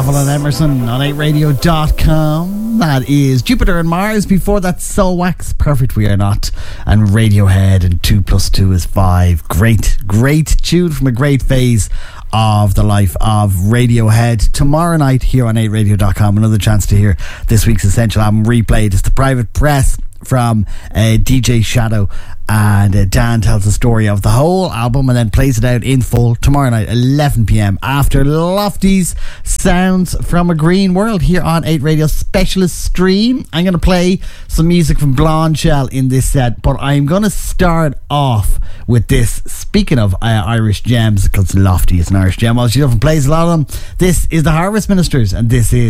Avril and Emerson on 8radio.com. That is Jupiter and Mars. Before that, Soul Wax, Perfect We Are Not, and Radiohead, and 2 + 2 is 5. Great tune from a great phase of the life of Radiohead. Tomorrow night here on 8radio.com, another chance to hear this week's Essential Album replayed. It's the Private Press from DJ Shadow, and Dan tells the story of the whole album and then plays it out in full tomorrow night 11pm after Lofty's Sounds from a Green World here on 8 Radio Specialist Stream. I'm going to play some music from Blonde Shell in this set, but I'm going to start off with this. Speaking of Irish gems, because Lofty is an Irish gem, well, she often plays a lot of them. This is the Harvest Ministers, and this is